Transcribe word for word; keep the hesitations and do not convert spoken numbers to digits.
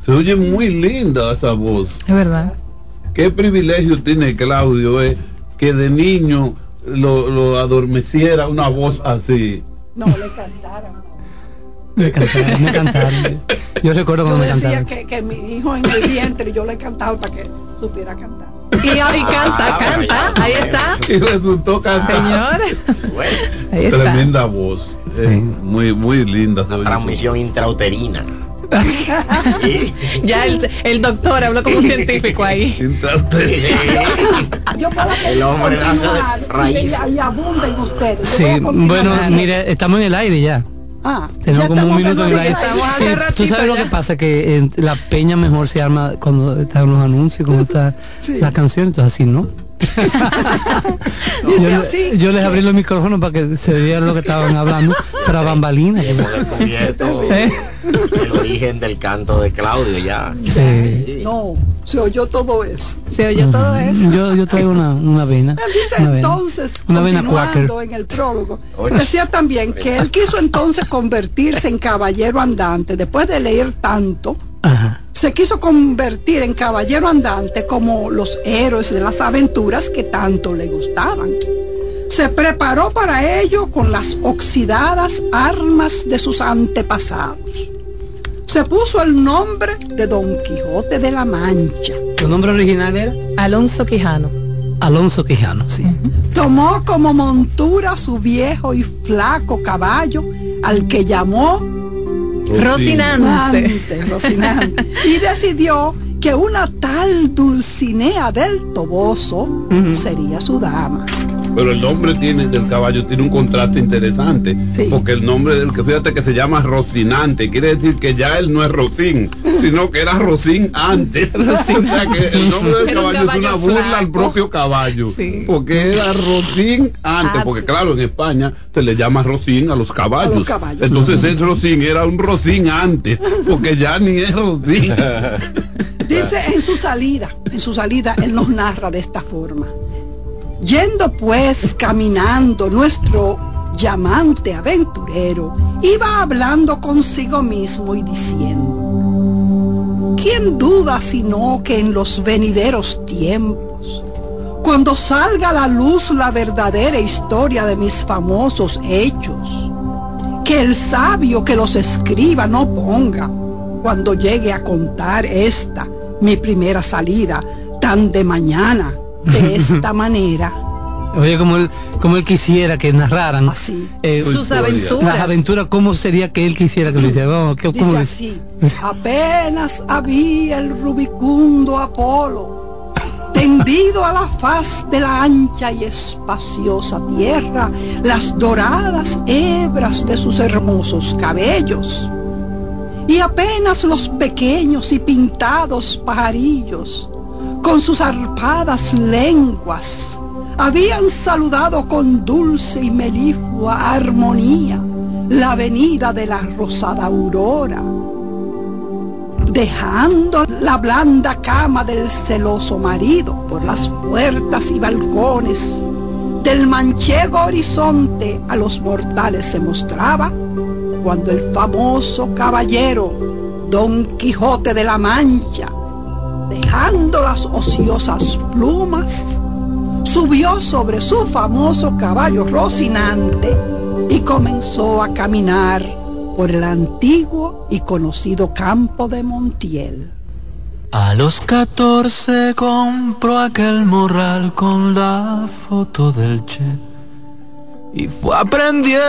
Se oye muy linda esa voz. Es verdad. Qué privilegio tiene Claudio, eh, que de niño lo, lo adormeciera una voz así. No, le cantaron. Me cantaron, me cantaron. Yo recuerdo cuando Yo me decía cantaron. que, que mi hijo en el vientre, yo le cantaba para que supiera cantar. Y, y canta, canta, ahí está. Y resultó cantar. Señores. Bueno, Ahí está. Tremenda voz. Sí. Eh, muy, muy linda. una transmisión intrauterina. Ya el, el doctor habló como científico ahí. Yo puedo El hombre nace de continuar raíz. y, y abunden ustedes. Yo Sí, puedo continuar bueno, así. mire, estamos en el aire ya. Ah, Tenemos ya como un estamos minuto en el aire. Estamos Sí, hace tú ratito sabes lo ya. que pasa, que en la peña mejor se arma cuando están los anuncios, cuando está Sí. la canción, entonces así, ¿no? Dice yo, así. yo les abrí los micrófonos para que se viera lo que estaban hablando, para bambalinas. Hemos descubierto ¿Eh? el origen del canto de Claudio ya. Sí. Sí. No, se oyó todo eso. Se oyó todo eso. Yo, yo traigo una, una vena. Él dice Una vena. entonces, Una vena continuando quaker. en el prólogo, Oye. decía también que él quiso entonces convertirse en caballero andante, después de leer tanto, Ajá. se quiso convertir en caballero andante como los héroes de las aventuras que tanto le gustaban. Se preparó para ello con las oxidadas armas de sus antepasados. Se puso el nombre de Don Quijote de la Mancha. ¿Tu nombre original era? Alonso Quijano. Alonso Quijano, sí. Tomó como montura su viejo y flaco caballo, al que llamó Rocinante. Rocinante, Rocinante, y decidió que una tal Dulcinea del Toboso Ujú. sería su dama. Pero el nombre tiene del caballo tiene un contraste interesante, Sí. porque el nombre del que fíjate que se llama Rocinante, quiere decir que ya él no es Rocín, sino que era Rocín antes. O sea que el nombre del Era un caballo, es una caballo burla flaco. al propio caballo, Sí. porque era Rocín antes, Ah, porque sí. claro, en España se le llama Rocín a los caballos. A los caballos. Entonces el Rocín era un Rocín antes, porque ya ni es Rocín. Dice en su salida, en su salida él nos narra de esta forma. Yendo pues caminando nuestro llamante aventurero, iba hablando consigo mismo y diciendo: ¿quién duda sino que en los venideros tiempos, cuando salga a la luz la verdadera historia de mis famosos hechos, que el sabio que los escriba no ponga, cuando llegue a contar esta, mi primera salida, tan de mañana, de esta manera? Oye, como él, como él quisiera que narraran Así. eh, Sus historia. aventuras. las aventuras, ¿cómo sería que él quisiera que lo hiciera? Vamos, ¿qué- cómo Dice le- así: apenas había el rubicundo Apolo tendido a la faz de la ancha y espaciosa tierra las doradas hebras de sus hermosos cabellos, y apenas los pequeños y pintados pajarillos con sus arpadas lenguas habían saludado con dulce y meliflua armonía la venida de la rosada aurora, dejando la blanda cama del celoso marido por las puertas y balcones del manchego horizonte a los mortales se mostraba, cuando el famoso caballero Don Quijote de la Mancha, dejando las ociosas plumas, subió sobre su famoso caballo Rocinante y comenzó a caminar por el antiguo y conocido campo de Montiel. A los catorce compró aquel morral con la foto del Che y fue aprendiendo